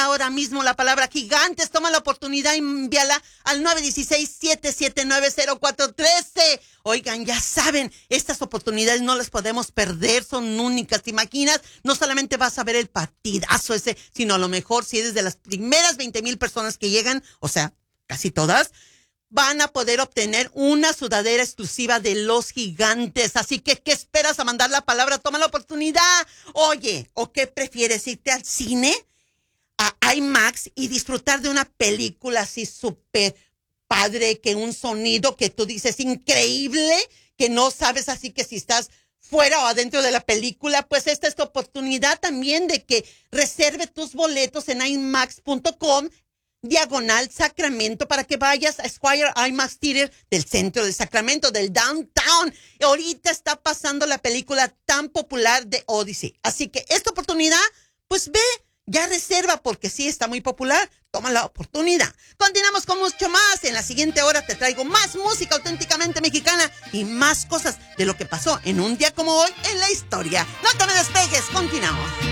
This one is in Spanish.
Manda ahora mismo la palabra gigantes, toma la oportunidad y envíala al 916-779-0413. Oigan, ya saben, estas oportunidades no las podemos perder, son únicas. ¿Te imaginas? No solamente vas a ver el partidazo ese, sino a lo mejor si eres de las primeras 20,000 personas que llegan, o sea, casi todas, van a poder obtener una sudadera exclusiva de los gigantes. Así que, ¿qué esperas a mandar la palabra? Toma la oportunidad. Oye, ¿o qué prefieres? ¿Irte al cine, a IMAX y disfrutar de una película así súper padre, que un sonido que tú dices increíble, que no sabes así que si estás fuera o adentro de la película? Pues esta es tu oportunidad también de que reserve tus boletos en imax.com/Sacramento para que vayas a Squire IMAX Theater del centro de Sacramento, del downtown. Y ahorita está pasando la película tan popular de Odyssey. Así que esta oportunidad, pues ve, ya reserva porque sí está muy popular. Toma la oportunidad. Continuamos con mucho más. En la siguiente hora te traigo más música auténticamente mexicana y más cosas de lo que pasó en un día como hoy en la historia. No te me despegues, continuamos.